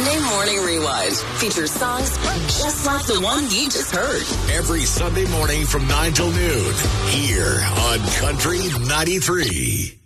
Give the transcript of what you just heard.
Sunday Morning Rewind features songs just like the one you just heard. Every Sunday morning from 9 till noon here on Country 93.